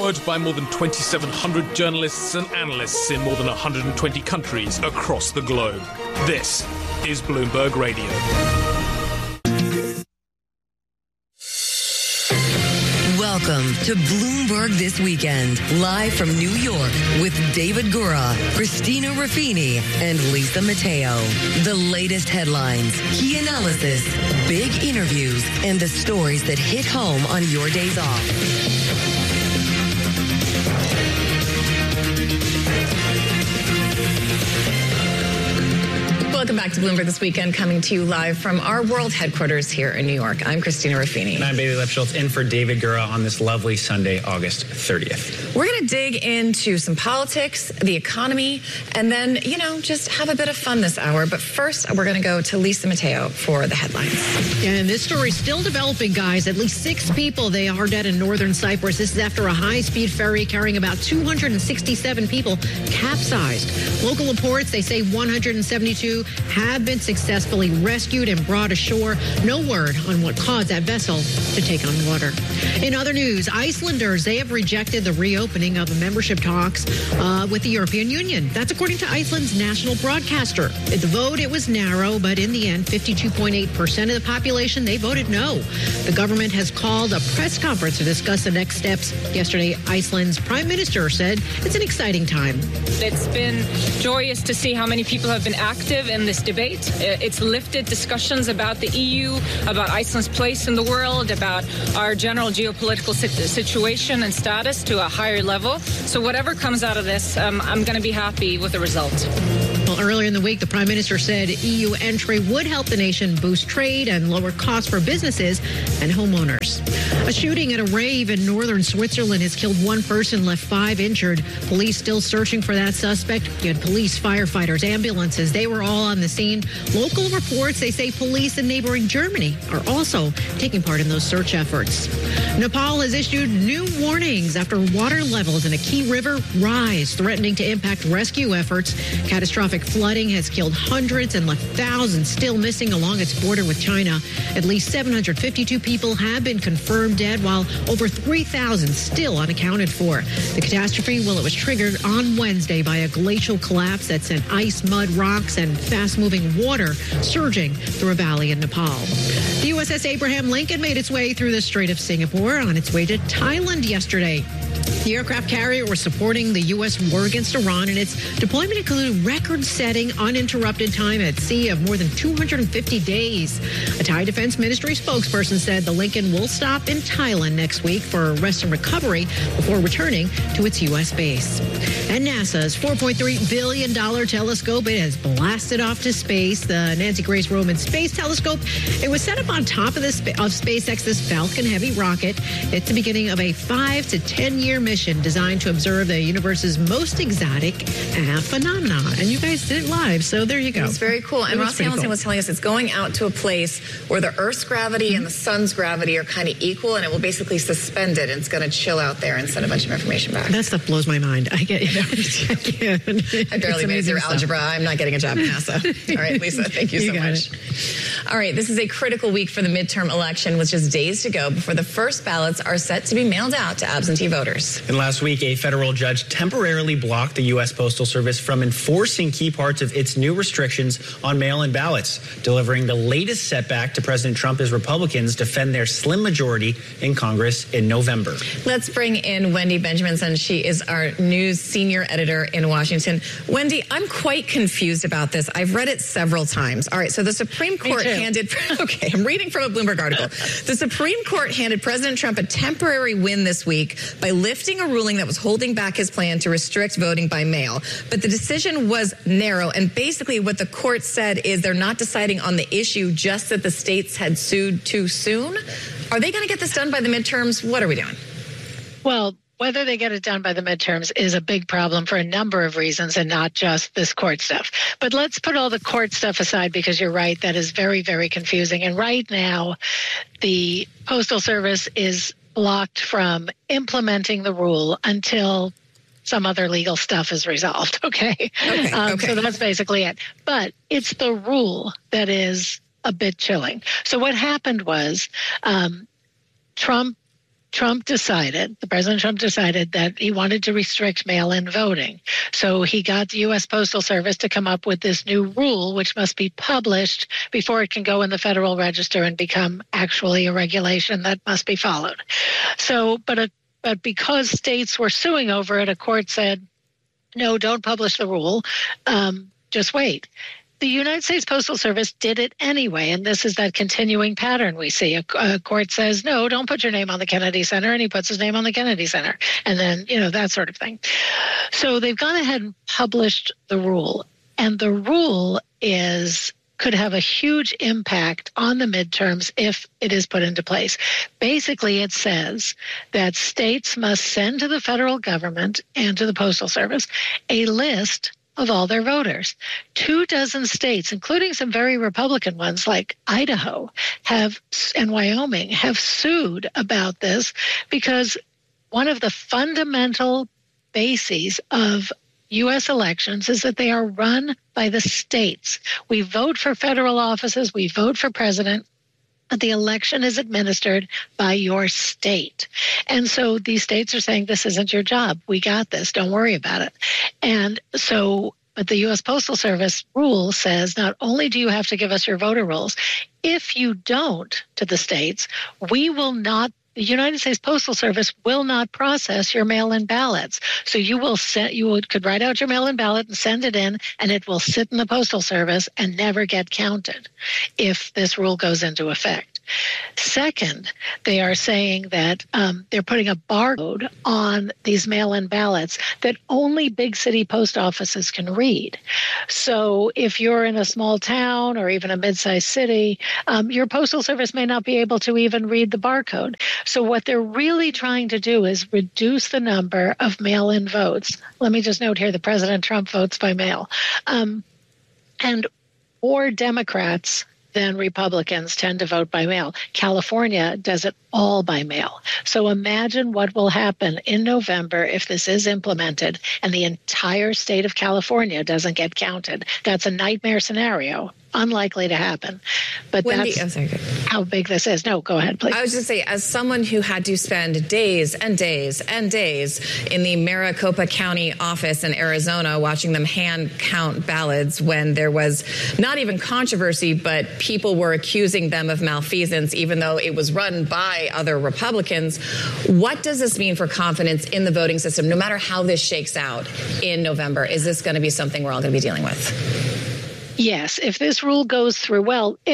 Powered by more than 2,700 journalists and analysts in more than 120 countries across the globe. This is Bloomberg Radio. Welcome to Bloomberg This Weekend, live from New York with David Gura, Christina Ruffini, and Lisa Mateo. The latest headlines, key analysis, big interviews, and the stories that hit home on your days off. Welcome back to Bloomberg This Weekend, coming to you live from our world headquarters here in New York. I'm Christina Ruffini. And I'm Bailey Lipschultz, in for David Gura on this lovely Sunday, August 30th. We're going to dig into some politics, the economy, and then, just have a bit of fun this hour. But first, we're going to go to Lisa Mateo for the headlines. And this story is still developing, guys. At least 6 people, they are dead in northern Cyprus. This is after a high-speed ferry carrying about 267 people capsized. Local reports, they say 172 have been successfully rescued and brought ashore. No word on what caused that vessel to take on water. In other news, Icelanders, they have rejected the reopening of the membership talks with the European Union. That's according to Iceland's national broadcaster. At the vote, it was narrow, but in the end, 52.8% of the population, they voted no. The government has called a press conference to discuss the next steps. Yesterday, Iceland's prime minister said it's an exciting time. It's been joyous to see how many people have been active in this debate. It's lifted discussions about the EU, about Iceland's place in the world, about our general geopolitical situation and status to a higher level. So whatever comes out of this, I'm going to be happy with the result. Well, earlier in the week, the prime minister said EU entry would help the nation boost trade and lower costs for businesses and homeowners. A shooting at a rave in northern Switzerland has killed 1 person, left 5 injured. Police still searching for that suspect. You had police, firefighters, ambulances. They were all on the scene. Local reports, they say police in neighboring Germany are also taking part in those search efforts. Nepal has issued new warnings after water levels in a key river rise, threatening to impact rescue efforts. Catastrophic flooding has killed hundreds and left thousands still missing along its border with China. At least 752 people have been confirmed dead, while over 3,000 still unaccounted for. The catastrophe, well, it was triggered on Wednesday by a glacial collapse that sent ice, mud, rocks, and fast-moving water surging through a valley in Nepal. The USS Abraham Lincoln made its way through the Strait of Singapore on its way to Thailand yesterday. The aircraft carrier was supporting the U.S. war against Iran, and its deployment included record-setting uninterrupted time at sea of more than 250 days. A Thai Defense Ministry spokesperson said the Lincoln will stop in Thailand next week for rest and recovery before returning to its U.S. base. And NASA's $4.3 billion telescope, it has blasted off to space. The Nancy Grace Roman Space Telescope, it was set up on top of SpaceX's Falcon Heavy rocket. It's the beginning of a 5 to 10-year mission designed to observe the universe's most exotic phenomena. And you guys did it live, so there you go. It's very cool. And Ross Hamilton was telling us it's going out to a place where the Earth's gravity and the sun's gravity are kind of equal, and it will basically suspend it, and it's going to chill out there and send a bunch of information back. That stuff blows my mind. I get it. I barely made it through algebra. I'm not getting a job at NASA. All right, Lisa, thank you so much. All right, this is a critical week for the midterm election with just days to go before the first ballots are set to be mailed out to absentee voters. And last week, a federal judge temporarily blocked the U.S. Postal Service from enforcing key parts of its new restrictions on mail-in ballots, delivering the latest setback to President Trump as Republicans defend their slim majority in Congress in November. Let's bring in Wendy Benjaminson. She is our news senior editor in Washington. Wendy, I'm quite confused about this. I've read it several times. All right, so the Supreme Court I'm reading from a Bloomberg article. The Supreme Court handed President Trump a temporary win this week by lifting a ruling that was holding back his plan to restrict voting by mail. But the decision was narrow. And basically what the court said is they're not deciding on the issue, just that the states had sued too soon. Are they going to get this done by the midterms? What are we doing? Well, whether they get it done by the midterms is a big problem for a number of reasons and not just this court stuff. But let's put all the court stuff aside because you're right. That is very, very confusing. And right now, the Postal Service is blocked from implementing the rule until some other legal stuff is resolved. Okay. So that's basically it. But it's the rule that is a bit chilling. So what happened was Trump President Trump decided that he wanted to restrict mail-in voting. So he got the U.S. Postal Service to come up with this new rule, which must be published before it can go in the Federal Register and become actually a regulation that must be followed. So, but because states were suing over it, a court said, no, don't publish the rule. Just wait. The United States Postal Service did it anyway, and this is that continuing pattern we see. A court says, no, don't put your name on the Kennedy Center, and he puts his name on the Kennedy Center, and then, that sort of thing. So they've gone ahead and published the rule, and the rule could have a huge impact on the midterms if it is put into place. Basically, it says that states must send to the federal government and to the Postal Service a list of all their voters. 24 states, including some very Republican ones like Idaho and Wyoming, have sued about this because one of the fundamental bases of U.S. elections is that they are run by the states. We vote for federal offices, we vote for president, but the election is administered by your state. And so these states are saying, this isn't your job. We got this. Don't worry about it. And so, but the U.S. Postal Service rule says not only do you have to give us your voter rolls, if you don't to the states, the United States Postal Service will not process your mail-in ballots. So could write out your mail-in ballot and send it in, and it will sit in the Postal Service and never get counted if this rule goes into effect. Second, they are saying that they're putting a barcode on these mail-in ballots that only big city post offices can read. So if you're in a small town or even a mid-sized city, your Postal Service may not be able to even read the barcode. So what they're really trying to do is reduce the number of mail-in votes. Let me just note here that President Trump votes by mail. And more Democrats than Republicans tend to vote by mail. California does it all by mail. So imagine what will happen in November if this is implemented and the entire state of California doesn't get counted. That's a nightmare scenario. Unlikely to happen. But that's how big this is. No, go ahead, please. I was just saying, as someone who had to spend days and days and days in the Maricopa County office in Arizona watching them hand count ballots when there was not even controversy, but people were accusing them of malfeasance, even though it was run by other Republicans. What does this mean for confidence in the voting system, no matter how this shakes out in November? Is this going to be something we're all going to be dealing with? Yes, if this rule goes through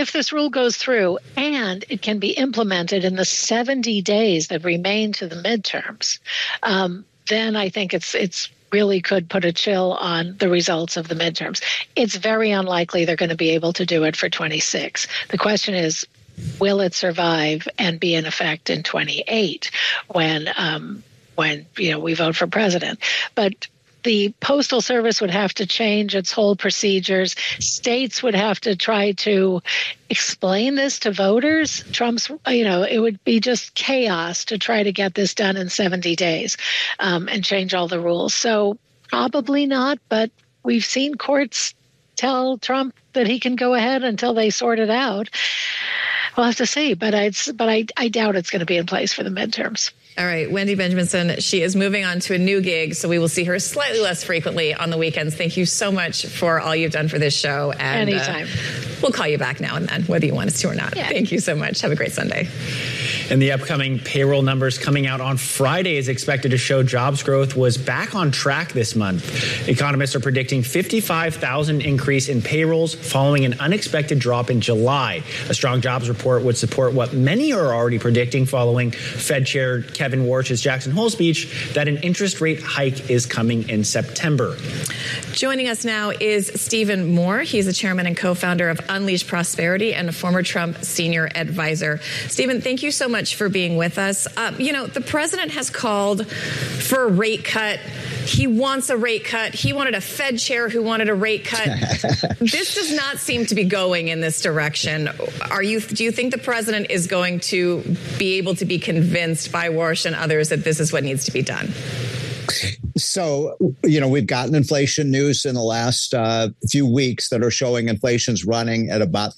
and it can be implemented in the 70 days that remain to the midterms, then I think it's really could put a chill on the results of the midterms. It's very unlikely they're going to be able to do it for 26. The question is, will it survive and be in effect in 28 when we vote for president? But the Postal Service would have to change its whole procedures. States would have to try to explain this to voters. It would be just chaos to try to get this done in 70 days and change all the rules. So probably not, but we've seen courts tell Trump that he can go ahead until they sort it out. We'll have to see, but I doubt it's going to be in place for the midterms. All right, Wendy Benjaminson, she is moving on to a new gig, so we will see her slightly less frequently on the weekends. Thank you so much for all you've done for this show. And, anytime. We'll call you back now and then, whether you want us to or not. Yeah. Thank you so much. Have a great Sunday. And the upcoming payroll numbers coming out on Friday is expected to show jobs growth was back on track this month. Economists are predicting 55,000 increase in payrolls following an unexpected drop in July. A strong jobs report would support what many are already predicting following Fed Chair Kevin Warsh's Jackson Hole speech that an interest rate hike is coming in September. Joining us now is Stephen Moore. He's the chairman and co-founder of Unleash Prosperity and a former Trump senior advisor. Stephen, thank you so much for being with us. The president has called for a rate cut. He wants a rate cut. He wanted a Fed chair who wanted a rate cut. This does not seem to be going in this direction. Do you think the president is going to be able to be convinced by Warsh and others that this is what needs to be done? So, we've gotten inflation news in the last few weeks that are showing inflation's running at about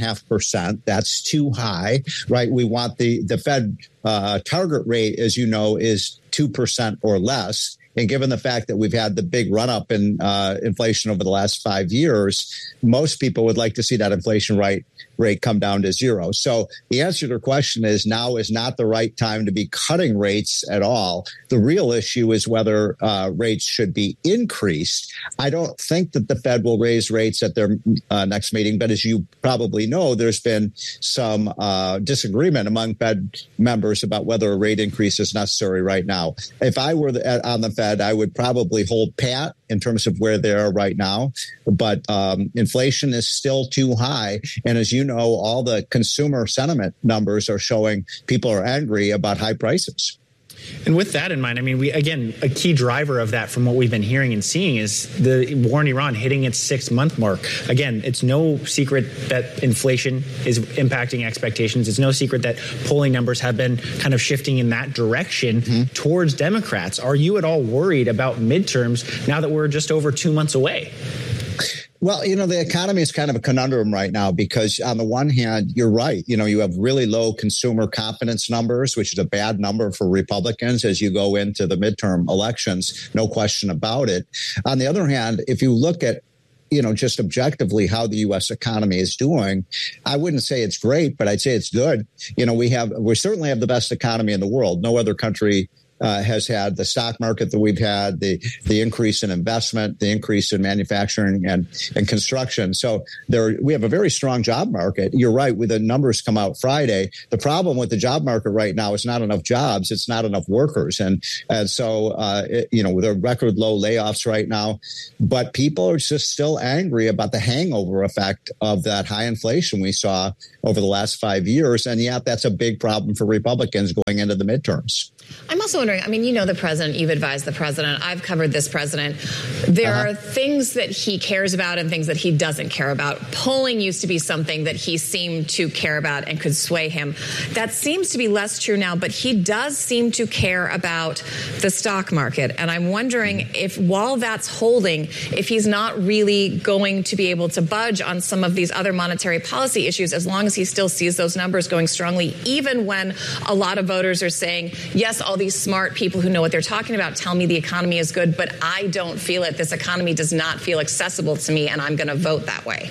3.5%. That's too high, right? We want the Fed target rate, as you know, is 2% or less. And given the fact that we've had the big run up in inflation over the last 5 years, most people would like to see that inflation rate come down to zero. So the answer to your question is now is not the right time to be cutting rates at all. The real issue is whether rates should be increased. I don't think that the Fed will raise rates at their next meeting. But as you probably know, there's been some disagreement among Fed members about whether a rate increase is necessary right now. If I were on the Fed, I would probably hold pat in terms of where they are right now. But inflation is still too high. And as you know, all the consumer sentiment numbers are showing people are angry about high prices. And with that in mind, I mean, a key driver of that from what we've been hearing and seeing is the war in Iran hitting its 6-month mark. Again, it's no secret that inflation is impacting expectations. It's no secret that polling numbers have been kind of shifting in that direction towards Democrats. Are you at all worried about midterms now that we're just over 2 months away? Well, the economy is kind of a conundrum right now because on the one hand, you're right. You have really low consumer confidence numbers, which is a bad number for Republicans as you go into the midterm elections. No question about it. On the other hand, if you look at just objectively how the U.S. economy is doing, I wouldn't say it's great, but I'd say it's good. We certainly have the best economy in the world. No other country has had the stock market that we've had, the increase in investment, the increase in manufacturing and construction. So we have a very strong job market. You're right. With the numbers come out Friday, the problem with the job market right now is not enough jobs. It's not enough workers. And so, with a record low layoffs right now, but people are just still angry about the hangover effect of that high inflation we saw over the last 5 years. And yet that's a big problem for Republicans going into the midterms. I'm also wondering, the president, you've advised the president, I've covered this president. There are things that he cares about and things that he doesn't care about. Polling used to be something that he seemed to care about and could sway him. That seems to be less true now, but he does seem to care about the stock market. And I'm wondering if while that's holding, if he's not really going to be able to budge on some of these other monetary policy issues as long as he still sees those numbers going strongly, even when a lot of voters are saying, yes, all these smart people who know what they're talking about tell me the economy is good, but I don't feel it. This economy does not feel accessible to me, and I'm going to vote that way.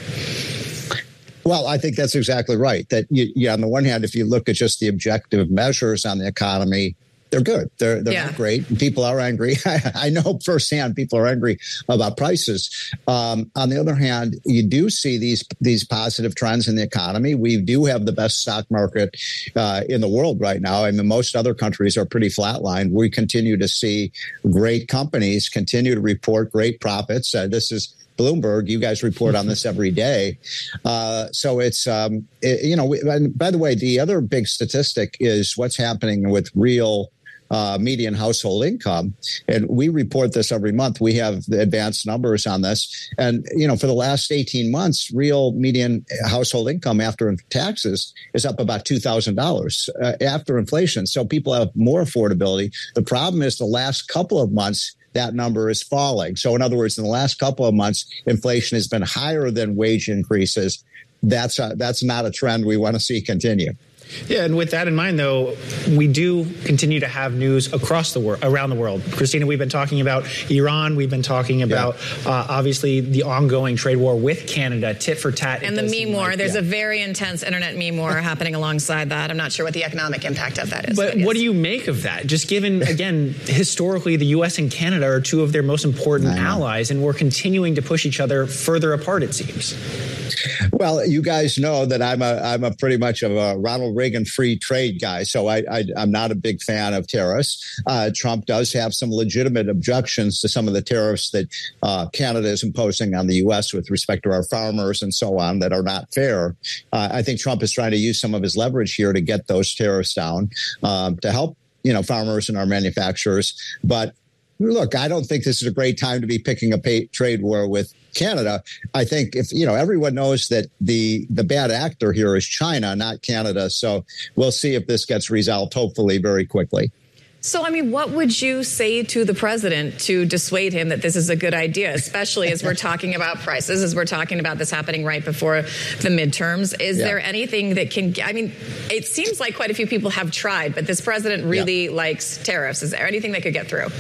Well, I think that's exactly right. That on the one hand, if you look at just the objective measures on the economy, they're good. They're not great. People are angry. I know firsthand people are angry about prices. On the other hand, you do see these positive trends in the economy. We do have the best stock market in the world right now. I mean, most other countries are pretty flatlined. We continue to see great companies continue to report great profits. This is Bloomberg. You guys report on this every day. So it's, and by the way, the other big statistic is what's happening with real median household income. And we report this every month. We have the advanced numbers on this. And, for the last 18 months, real median household income after taxes is up about $2,000 after inflation. So people have more affordability. The problem is the last couple of months, that number is falling. So in other words, in the last couple of months, inflation has been higher than wage increases. That's not a trend we want to see continue. Yeah, and with that in mind, though, we do continue to have news across the world, around the world. Christina, we've been talking about Iran. We've been talking about, obviously, the ongoing trade war with Canada, tit for tat. And the meme war. There's a very intense internet meme war happening alongside that. I'm not sure what the economic impact of that is. But what do you make of that? Just given, again, historically, the U.S. and Canada are two of their most important allies, and we're continuing to push each other further apart, it seems. Well, you guys know that I'm a pretty much of a Ronald Reagan free trade guy, so I'm not a big fan of tariffs. Trump does have some legitimate objections to some of the tariffs that Canada is imposing on the U.S. with respect to our farmers and so on that are not fair. I think Trump is trying to use some of his leverage here to get those tariffs down to help farmers and our manufacturers. But look, I don't think this is a great time to be picking a trade war with Canada. I think if, everyone knows that the bad actor here is China, not Canada. So we'll see if this gets resolved, hopefully, very quickly. So, I mean, what would you say to the president to dissuade him that this is a good idea, especially as we're talking about prices, as we're talking about this happening right before the midterms? Is there anything that can, I mean, it seems like quite a few people have tried, but this president really likes tariffs. Is there anything that could get through?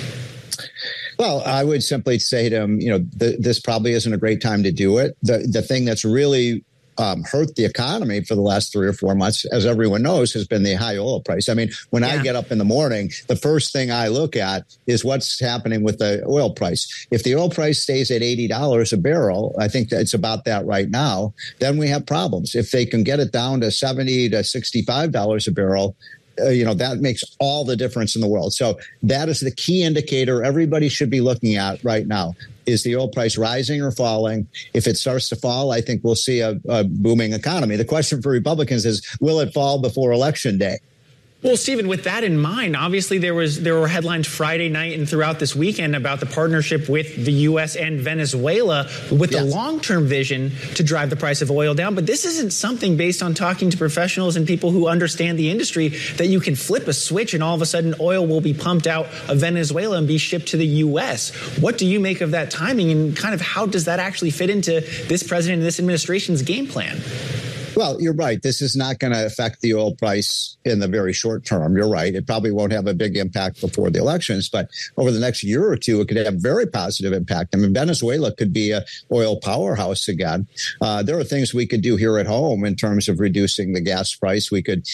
Well, I would simply say to him, this probably isn't a great time to do it. The thing that's really hurt the economy for the last 3 or 4 months, as everyone knows, has been the high oil price. I mean, when I get up in the morning, the first thing I look at is what's happening with the oil price. If the oil price stays at $80 a barrel, I think that it's about that right now, then we have problems. If they can get it down to $70 to $65 a barrel, that makes all the difference in the world. So that is the key indicator everybody should be looking at right now. Is the oil price rising or falling? If it starts to fall, I think we'll see a booming economy. The question for Republicans is, will it fall before Election Day? Well, Stephen, with that in mind, obviously there were headlines Friday night and throughout this weekend about the partnership with the U.S. and Venezuela with the long-term vision to drive the price of oil down. But this isn't something, based on talking to professionals and people who understand the industry, that you can flip a switch and all of a sudden oil will be pumped out of Venezuela and be shipped to the U.S. What do you make of that timing, and kind of how does that actually fit into this president and this administration's game plan? Well, you're right. This is not going to affect the oil price in the very short term. You're right. It probably won't have a big impact before the elections, but over the next year or two, it could have very positive impact. I mean, Venezuela could be an oil powerhouse again. There are things we could do here at home in terms of reducing the gas price. We could,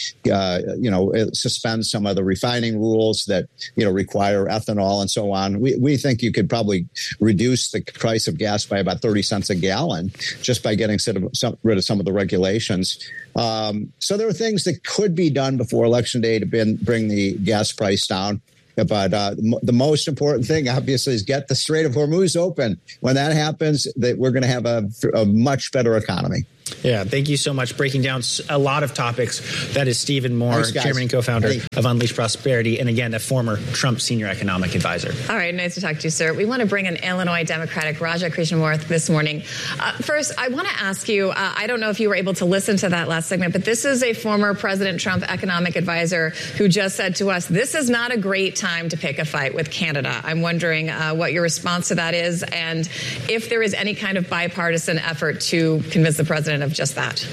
suspend some of the refining rules that, require ethanol and so on. We think you could probably reduce the price of gas by about 30 cents a gallon just by getting rid of some of the regulations. So there are things that could be done before Election Day to bring the gas price down. But the most important thing, obviously, is get the Strait of Hormuz open. When that happens, we're going to have a much better economy. Yeah, thank you so much. Breaking down a lot of topics. That is Stephen Moore, chairman and co-founder of Unleash Prosperity, and again, a former Trump senior economic advisor. All right, nice to talk to you, sir. We want to bring in Illinois Democratic Raja Krishnamurthy this morning. First, I want to ask you, I don't know if you were able to listen to that last segment, but this is a former President Trump economic advisor who just said to us, this is not a great time to pick a fight with Canada. I'm wondering what your response to that is, and if there is any kind of bipartisan effort to convince the president of just that.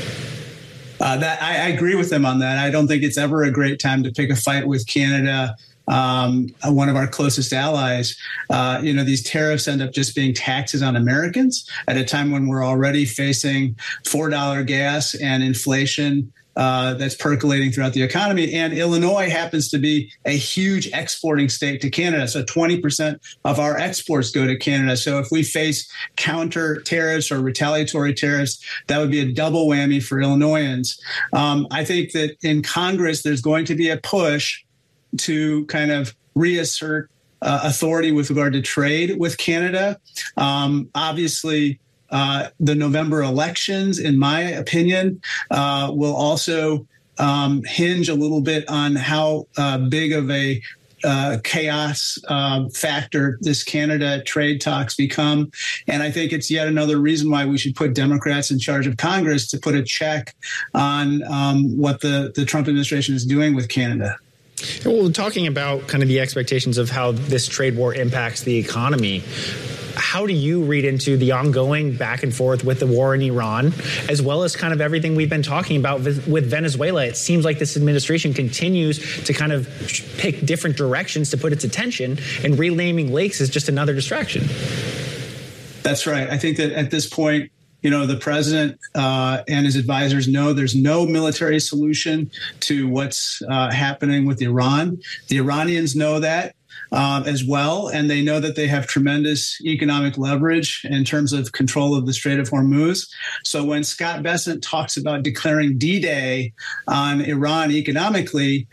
I agree with them on that. I don't think it's ever a great time to pick a fight with Canada, one of our closest allies. These tariffs end up just being taxes on Americans at a time when we're already facing $4 gas and inflation that's percolating throughout the economy. And Illinois happens to be a huge exporting state to Canada. So 20% of our exports go to Canada. So if we face counter tariffs or retaliatory tariffs, that would be a double whammy for Illinoisans. I think that in Congress, there's going to be a push to kind of reassert authority with regard to trade with Canada. Obviously, the November elections, in my opinion, will also hinge a little bit on how big of a chaos factor this Canada trade talks become. And I think it's yet another reason why we should put Democrats in charge of Congress to put a check on what the Trump administration is doing with Canada. Well, talking about kind of the expectations of how this trade war impacts the economy, how do you read into the ongoing back and forth with the war in Iran, as well as kind of everything we've been talking about with Venezuela? It seems like this administration continues to kind of pick different directions to put its attention, and renaming lakes is just another distraction. That's right. I think that at this point, the president and his advisors know there's no military solution to what's happening with Iran. The Iranians know that as well, and they know that they have tremendous economic leverage in terms of control of the Strait of Hormuz. So when Scott Bessent talks about declaring D-Day on Iran economically,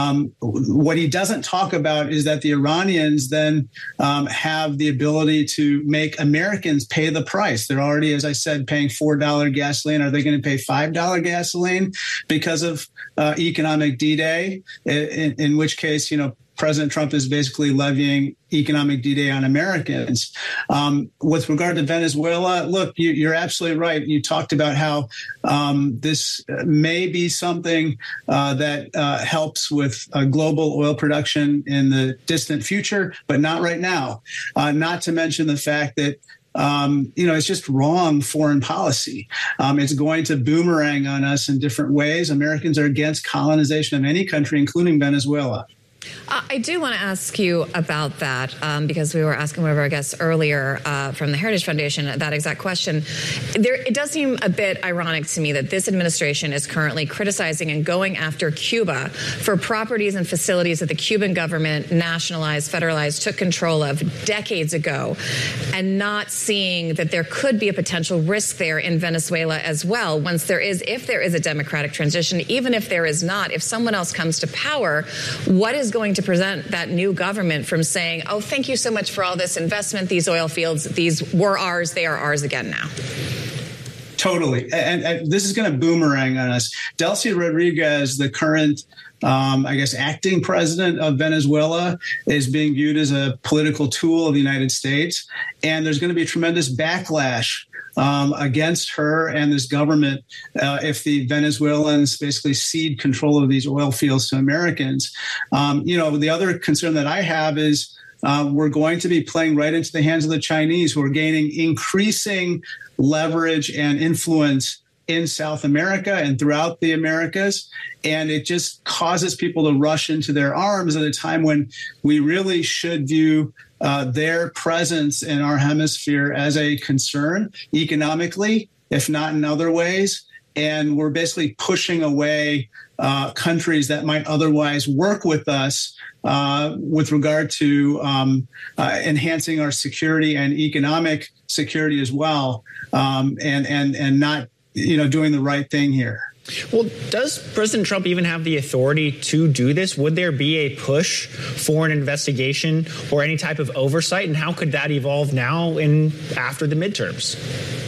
what he doesn't talk about is that the Iranians then have the ability to make Americans pay the price. They're already, as I said, paying $4 gasoline. Are they going to pay $5 gasoline because of economic D-Day? In which case, President Trump is basically levying economic D-Day on Americans. With regard to Venezuela, look, you're absolutely right. You talked about how this may be something that helps with global oil production in the distant future, but not right now. Not to mention the fact that it's just wrong foreign policy. It's going to boomerang on us in different ways. Americans are against colonization of any country, including Venezuela. I do want to ask you about that because we were asking one of our guests earlier from the Heritage Foundation that exact question. It does seem a bit ironic to me that this administration is currently criticizing and going after Cuba for properties and facilities that the Cuban government nationalized, federalized, took control of decades ago, and not seeing that there could be a potential risk there in Venezuela as well. If there is a democratic transition, even if there is not, if someone else comes to power, what is going to prevent that new government from saying, oh, thank you so much for all this investment, these oil fields, these were ours, they are ours again now? Totally. And this is going to boomerang on us. Delcy Rodriguez, the current acting president of Venezuela, is being viewed as a political tool of the United States. And there's going to be a tremendous backlash against her and this government if the Venezuelans basically cede control of these oil fields to Americans. The other concern that I have is we're going to be playing right into the hands of the Chinese, who are gaining increasing leverage and influence in South America and throughout the Americas. And it just causes people to rush into their arms at a time when we really should view their presence in our hemisphere as a concern economically, if not in other ways. And we're basically pushing away countries that might otherwise work with us with regard to enhancing our security and economic security as well, and not doing the right thing here. Well, does President Trump even have the authority to do this? Would there be a push for an investigation or any type of oversight? And how could that evolve now after the midterms?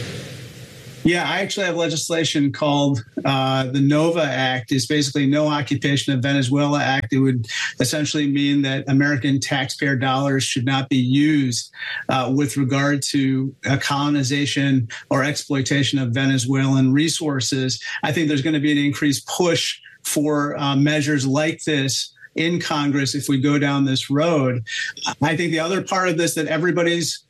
Yeah, I actually have legislation called the NOVA Act. It's basically No Occupation of Venezuela Act. It would essentially mean that American taxpayer dollars should not be used with regard to colonization or exploitation of Venezuelan resources. I think there's going to be an increased push for measures like this in Congress if we go down this road. I think the other part of this that everybody's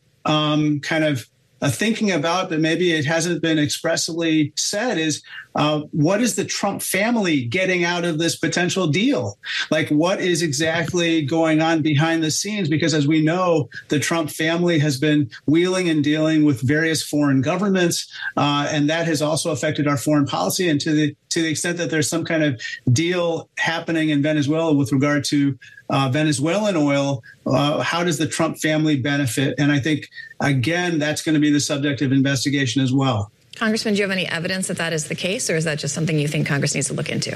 thinking about, but maybe it hasn't been expressly said, is what is the Trump family getting out of this potential deal? Like, what is exactly going on behind the scenes? Because as we know, the Trump family has been wheeling and dealing with various foreign governments, and that has also affected our foreign policy. And to the extent that there's some kind of deal happening in Venezuela with regard to Venezuelan oil, how does the Trump family benefit? And I think, again, that's going to be the subject of investigation as well. Congressman, do you have any evidence that that is the case, or is that just something you think Congress needs to look into?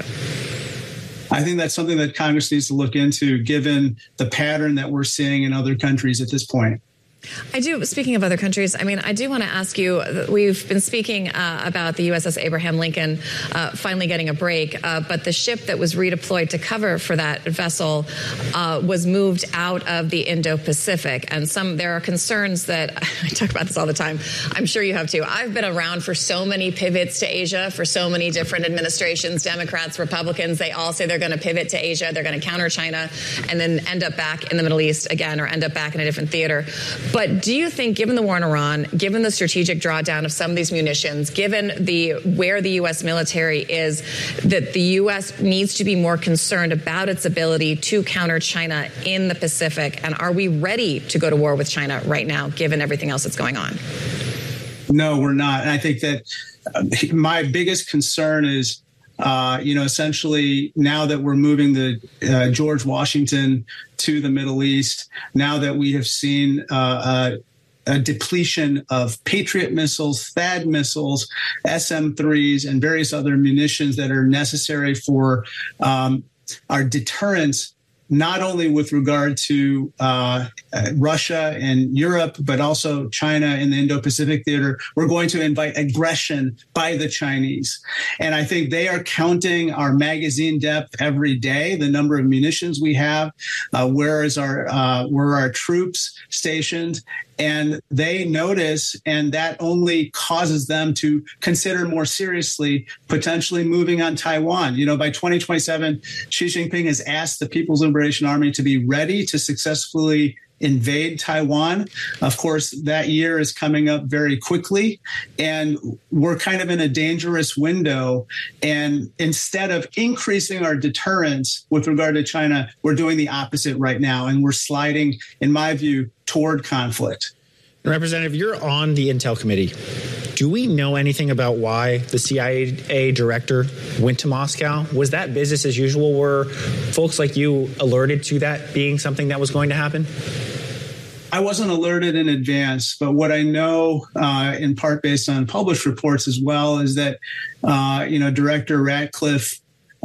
I think that's something that Congress needs to look into, given the pattern that we're seeing in other countries at this point. I do. Speaking of other countries, I do want to ask you, we've been speaking about the USS Abraham Lincoln finally getting a break, but the ship that was redeployed to cover for that vessel was moved out of the Indo-Pacific. And there are concerns that, I talk about this all the time, I'm sure you have too. I've been around for so many pivots to Asia for so many different administrations, Democrats, Republicans. They all say they're going to pivot to Asia, they're going to counter China, and then end up back in the Middle East again, or end up back in a different theater. But do you think, given the war in Iran, given the strategic drawdown of some of these munitions, given where the U.S. military is, that the U.S. needs to be more concerned about its ability to counter China in the Pacific? And are we ready to go to war with China right now, given everything else that's going on? No, we're not. And I think that my biggest concern is, essentially now that we're moving the George Washington to the Middle East, now that we have seen a depletion of Patriot missiles, THAAD missiles, SM-3s, and various other munitions that are necessary for our deterrence, not only with regard to Russia and Europe, but also China in the Indo-Pacific theater. We're going to invite aggression by the Chinese. And I think they are counting our magazine depth every day, the number of munitions we have, where are our troops stationed. And they notice, and that only causes them to consider more seriously potentially moving on Taiwan. By 2027, Xi Jinping has asked the People's Liberation Army to be ready to successfully invade Taiwan. Of course, that year is coming up very quickly, and we're kind of in a dangerous window. And instead of increasing our deterrence with regard to China, we're doing the opposite right now. And we're sliding, in my view, toward conflict. Representative, you're on the Intel Committee. Do we know anything about why the CIA director went to Moscow? Was that business as usual? Were folks like you alerted to that being something that was going to happen? I wasn't alerted in advance, but what I know, in part based on published reports as well, is that, Director Ratcliffe,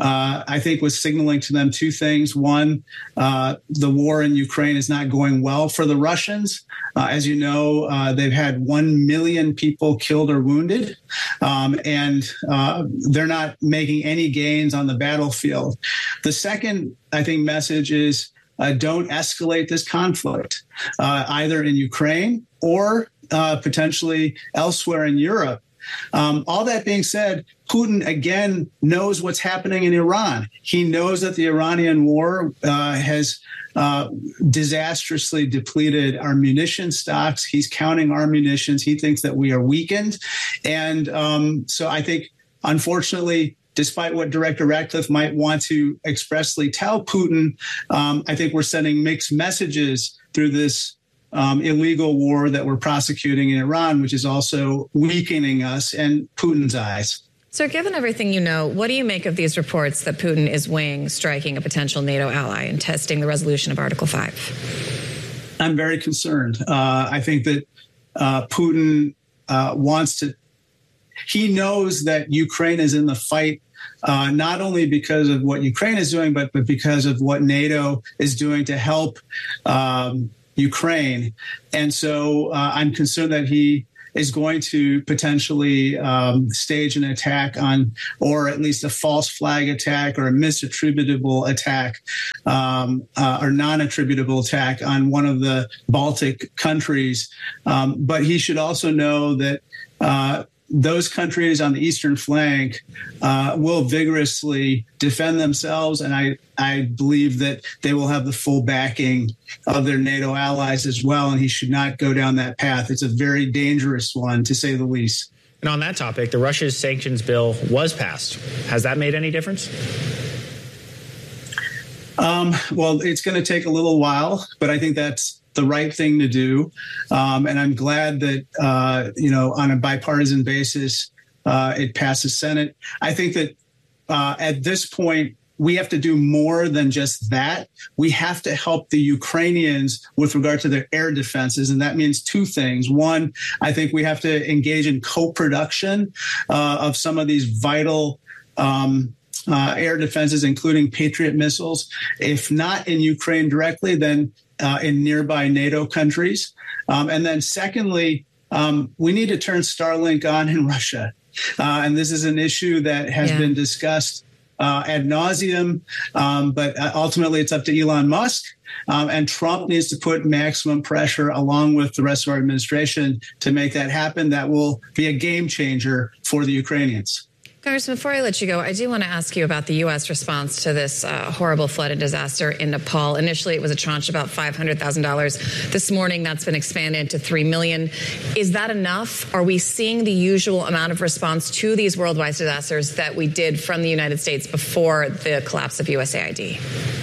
I think, was signaling to them two things. One, the war in Ukraine is not going well for the Russians. As you know, they've had 1 million people killed or wounded, and they're not making any gains on the battlefield. The second, I think, message is don't escalate this conflict, either in Ukraine or potentially elsewhere in Europe. All that being said, Putin, again, knows what's happening in Iran. He knows that the Iranian war has disastrously depleted our munition stocks. He's counting our munitions. He thinks that we are weakened. And so I think, unfortunately, despite what Director Ratcliffe might want to expressly tell Putin, I think we're sending mixed messages through this illegal war that we're prosecuting in Iran, which is also weakening us in Putin's eyes. So given everything you know, what do you make of these reports that Putin is weighing striking a potential NATO ally and testing the resolution of Article 5? I'm very concerned. I think that Putin wants to. He knows that Ukraine is in the fight, not only because of what Ukraine is doing, but because of what NATO is doing to help Ukraine. And so I'm concerned that he is going to potentially stage an attack on, or at least a false flag attack or a misattributable attack or non-attributable attack on one of the Baltic countries. But he should also know that those countries on the eastern flank will vigorously defend themselves, and I believe that they will have the full backing of their NATO allies as well, and he should not go down that path. It's a very dangerous one, to say the least. And on that topic, the Russia's sanctions bill was passed. Has that made any difference? Well, it's going to take a little while, but I think that's the right thing to do. And I'm glad that, on a bipartisan basis, it passed the Senate. I think that at this point, we have to do more than just that. We have to help the Ukrainians with regard to their air defenses. And that means two things. One, I think we have to engage in co-production of some of these vital air defenses, including Patriot missiles. If not in Ukraine directly, then in nearby NATO countries. And then secondly, we need to turn Starlink on in Russia. And this is an issue that has been discussed ad nauseum, but ultimately it's up to Elon Musk. And Trump needs to put maximum pressure along with the rest of our administration to make that happen. That will be a game changer for the Ukrainians. Congressman, before I let you go, I do want to ask you about the U.S. response to this horrible flood and disaster in Nepal. Initially, it was a tranche of about $500,000. This morning, that's been expanded to $3 million. Is that enough? Are we seeing the usual amount of response to these worldwide disasters that we did from the United States before the collapse of USAID?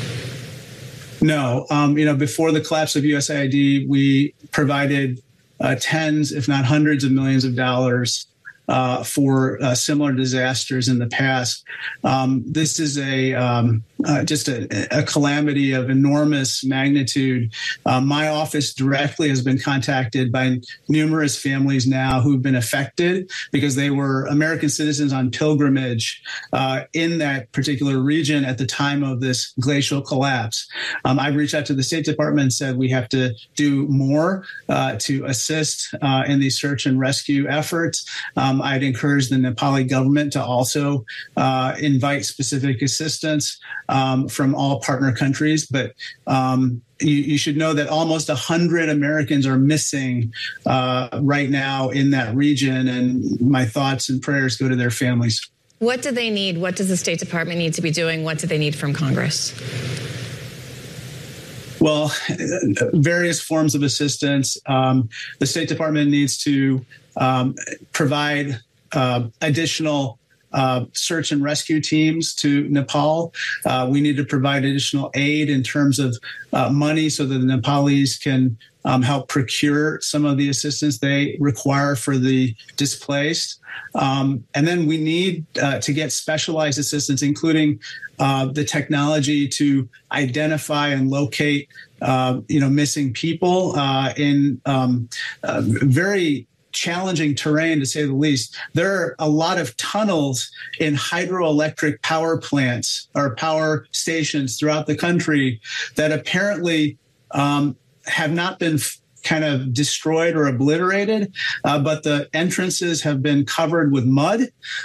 No. Before the collapse of USAID, we provided tens, if not hundreds of millions of dollars for similar disasters in the past. This is just a calamity of enormous magnitude. My office directly has been contacted by numerous families now who've been affected because they were American citizens on pilgrimage in that particular region at the time of this glacial collapse. I've reached out to the State Department and said we have to do more to assist in these search and rescue efforts. I'd encourage the Nepali government to also invite specific assistance from all partner countries. But you should know that almost 100 Americans are missing right now in that region, and my thoughts and prayers go to their families. What do they need? What does the State Department need to be doing? What do they need from Congress? Well, various forms of assistance. The State Department needs to provide additional search and rescue teams to Nepal. We need to provide additional aid in terms of money so that the Nepalis can help procure some of the assistance they require for the displaced. And then we need to get specialized assistance, including the technology to identify and locate, missing people in very challenging terrain, to say the least. There are a lot of tunnels in hydroelectric power plants or power stations throughout the country that apparently have not been kind of destroyed or obliterated, but the entrances have been covered with mud,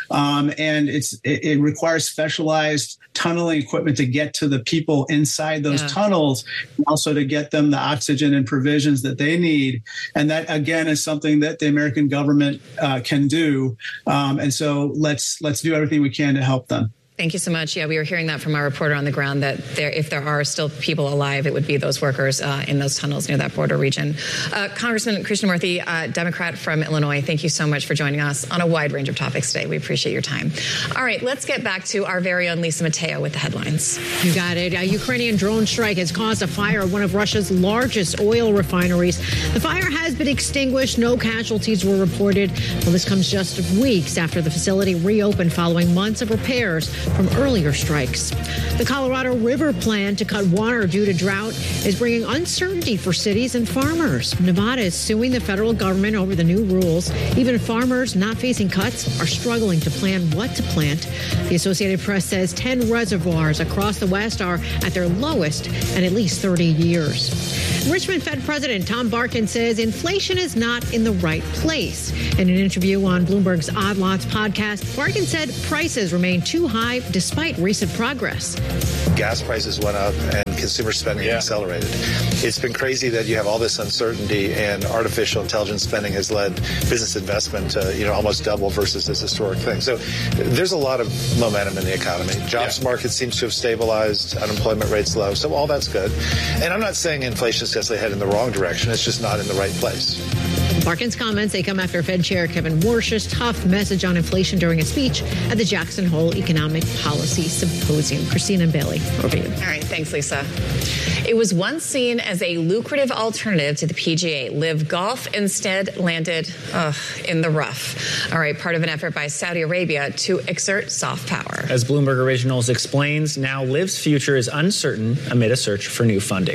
and it requires specialized tunneling equipment to get to the people inside those tunnels, and also to get them the oxygen and provisions that they need. And that, again, is something that the American government can do. And so let's do everything we can to help them. Thank you so much. Yeah, we were hearing that from our reporter on the ground that if there are still people alive, it would be those workers in those tunnels near that border region. Congressman Krishnamurthy, Democrat from Illinois, thank you so much for joining us on a wide range of topics today. We appreciate your time. All right, let's get back to our very own Lisa Mateo with the headlines. You got it. A Ukrainian drone strike has caused a fire at one of Russia's largest oil refineries. The fire has been extinguished. No casualties were reported. Well, this comes just weeks after the facility reopened following months of repairs from earlier strikes. The Colorado River plan to cut water due to drought is bringing uncertainty for cities and farmers. Nevada is suing the federal government over the new rules. Even farmers not facing cuts are struggling to plan what to plant. The Associated Press says 10 reservoirs across the West are at their lowest in at least 30 years. Richmond Fed President Tom Barkin says inflation is not in the right place. In an interview on Bloomberg's Odd Lots podcast, Barkin said prices remain too high despite recent progress. Gas prices went up and consumer spending accelerated. It's been crazy that you have all this uncertainty, and artificial intelligence spending has led business investment to almost double versus this historic thing. So there's a lot of momentum in the economy. Jobs market seems to have stabilized, unemployment rates low, so all that's good. And I'm not saying inflation is necessarily headed in the wrong direction. It's just not in the right place. Barkin's comments, they come after Fed Chair Kevin Warsh's tough message on inflation during a speech at the Jackson Hole Economic Policy Symposium. Christina and Bailey, over to you. All right, thanks, Lisa. It was once seen as a lucrative alternative to the PGA. Live Golf instead landed in the rough. All right, part of an effort by Saudi Arabia to exert soft power. As Bloomberg Originals explains, now Live's future is uncertain amid a search for new funding.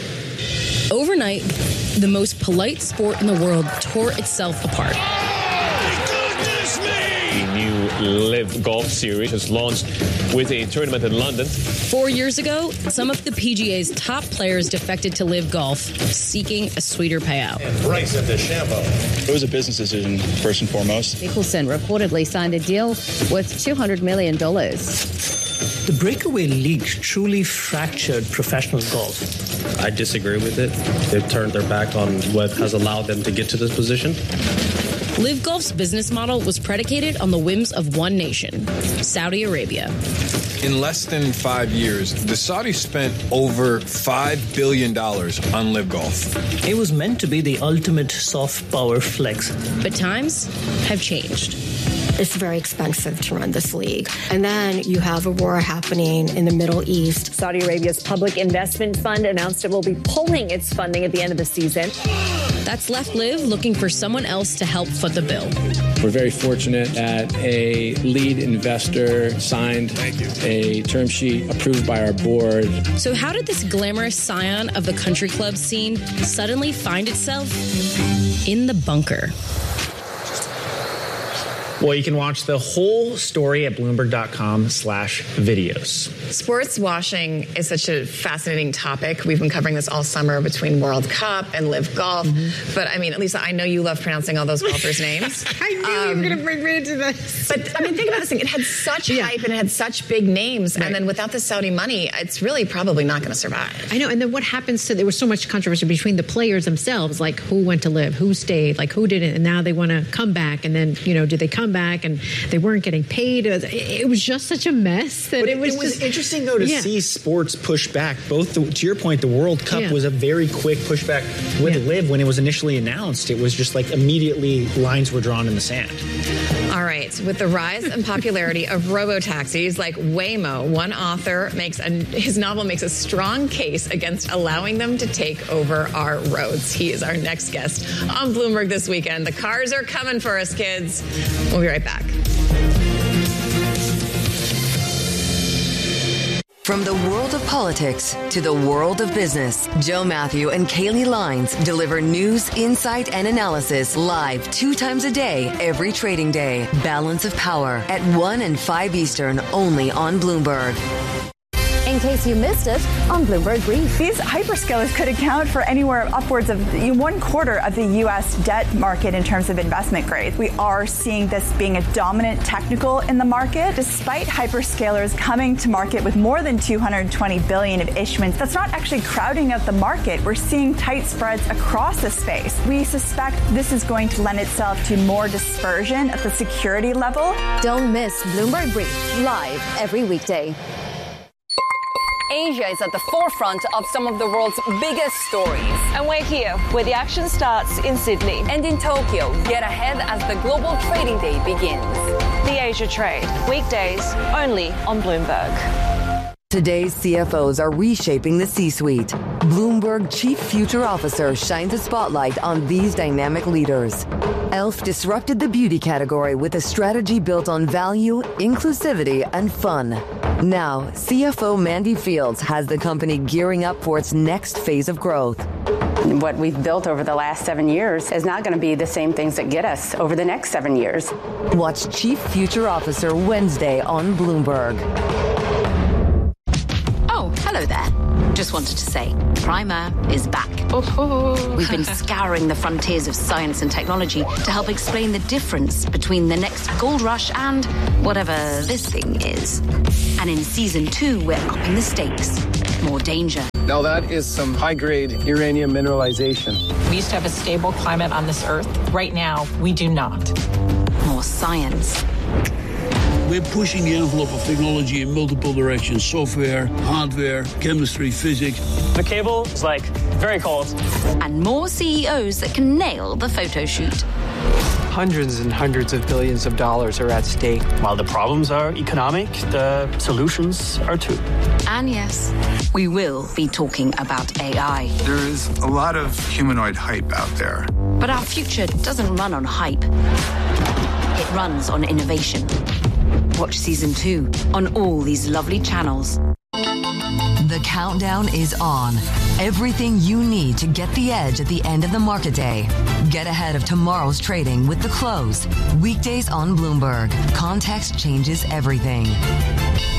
Overnight, the most polite sport in the world tore itself apart. The new Live Golf Series has launched with a tournament in London. 4 years ago, some of the PGA's top players defected to Live Golf, seeking a sweeter payout. Bryson DeChambeau. It was a business decision, first and foremost. Mickelson reportedly signed a deal worth $200 million. The breakaway league truly fractured professional golf. I disagree with it. They've turned their back on what has allowed them to get to this position. Live Golf's business model was predicated on the whims of one nation, Saudi Arabia. In less than 5 years, the Saudis spent over $5 billion on Live Golf. It was meant to be the ultimate soft power flex. But times have changed. It's very expensive to run this league. And then you have a war happening in the Middle East. Saudi Arabia's Public Investment Fund announced it will be pulling its funding at the end of the season. That's left Liv looking for someone else to help foot the bill. We're very fortunate that a lead investor signed a term sheet approved by our board. So how did this glamorous scion of the country club scene suddenly find itself in the bunker? Well, you can watch the whole story at Bloomberg.com/videos. Sports washing is such a fascinating topic. We've been covering this all summer between World Cup and Live Golf. But I mean, Lisa, I know you love pronouncing all those golfers' names. I knew you were going to bring me into this. But I mean, think about this thing. It had such hype and it had such big names. Right. And then without the Saudi money, it's really probably not going to survive. I know. And then what happens to, there was so much controversy between the players themselves, like who went to Live, who stayed, like who didn't. And now they want to come back. And then, did they come back and they weren't getting paid? It was just such a mess. That but it was interesting, though, to see sports push back. Both, to your point, the World Cup was a very quick pushback with Live. When it was initially announced, it was just like immediately lines were drawn in the sand. All right. With the rise and popularity of robo-taxis like Waymo, one author his novel makes a strong case against allowing them to take over our roads. He is our next guest on Bloomberg This Weekend. The cars are coming for us, kids. We'll be right back. From the world of politics to the world of business, Joe Matthew and Kaylee Lines deliver news, insight, and analysis live 2 times a day, every trading day. Balance of Power at 1 and 5 Eastern, only on Bloomberg. In case you missed it, on Bloomberg Brief. These hyperscalers could account for anywhere upwards of 1/4 of the U.S. debt market in terms of investment grade. We are seeing this being a dominant technical in the market. Despite hyperscalers coming to market with more than $220 billion of issuance, that's not actually crowding out the market. We're seeing tight spreads across the space. We suspect this is going to lend itself to more dispersion at the security level. Don't miss Bloomberg Brief, live every weekday. Asia is at the forefront of some of the world's biggest stories. And we're here, where the action starts in Sydney. And in Tokyo, get ahead as the global trading day begins. The Asia Trade, weekdays only on Bloomberg. Today's CFOs are reshaping the C-suite. Bloomberg Chief Future Officer shines a spotlight on these dynamic leaders. Elf disrupted the beauty category with a strategy built on value, inclusivity, and fun. Now, CFO Mandy Fields has the company gearing up for its next phase of growth. What we've built over the last 7 years is not going to be the same things that get us over the next 7 years. Watch Chief Future Officer Wednesday on Bloomberg. Oh, hello there. Just wanted to say, Primer is back. We've been scouring the frontiers of science and technology to help explain the difference between the next gold rush and whatever this thing is. And in season 2, we're upping the stakes. More danger. Now that is some high-grade uranium mineralization. We used to have a stable climate on this Earth. Right now, we do not. More science. We're pushing the envelope of technology in multiple directions. Software, hardware, chemistry, physics. The cable is very cold. And more CEOs that can nail the photo shoot. Hundreds and hundreds of billions of dollars are at stake. While the problems are economic, the solutions are too. And yes, we will be talking about AI. There is a lot of humanoid hype out there. But our future doesn't run on hype. It runs on innovation. Watch season 2 on all these lovely channels. The countdown is on. Everything you need to get the edge at the end of the market day. Get ahead of tomorrow's trading with The Close. Weekdays on Bloomberg. Context changes everything.